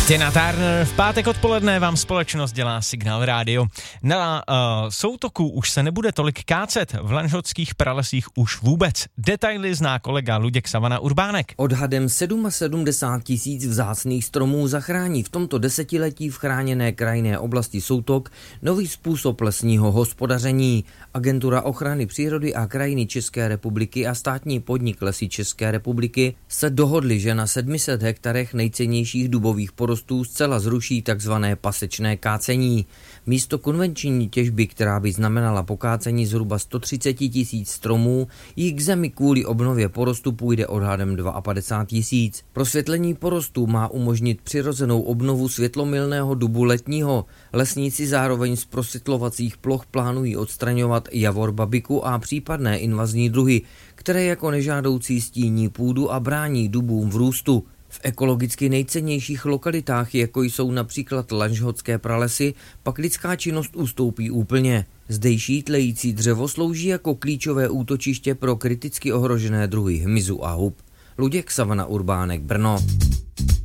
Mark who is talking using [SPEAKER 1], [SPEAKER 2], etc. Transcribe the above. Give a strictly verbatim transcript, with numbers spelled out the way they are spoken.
[SPEAKER 1] Tina Turner, v pátek odpoledne vám společnost dělá Signál rádio. Na uh, soutoku už se nebude tolik kácet, v lanžhotských pralesích už vůbec. Detaily zná kolega Luděk Savana Urbánek.
[SPEAKER 2] Odhadem sedmdesát sedm tisíc vzácných stromů zachrání v tomto desetiletí v chráněné krajinné oblasti Soutok nový způsob lesního hospodaření. Agentura ochrany přírody a krajiny České republiky a státní podnik Lesy České republiky se dohodli, že na sedmi stech hektarech nejcennějších dubových porostů zcela zruší takzvané pasečné kácení. Místo konvenční těžby, která by znamenala pokácení zhruba sto třicet tisíc stromů, jí k zemi kvůli obnově porostu půjde odhadem padesát dva tisíc. Prosvětlení porostů má umožnit přirozenou obnovu světlomilného dubu letního. Lesníci zároveň z prosvětlovacích ploch plánují odstraňovat javor babiku a případné invazní druhy, které jako nežádoucí stíní půdu a brání dubům v růstu. V ekologicky nejcennějších lokalitách, jako jsou například lanžhotské pralesy, pak lidská činnost ustoupí úplně. Zdejší tlející dřevo slouží jako klíčové útočiště pro kriticky ohrožené druhy hmyzu a hub. Luděk Savana Urbánek, Brno.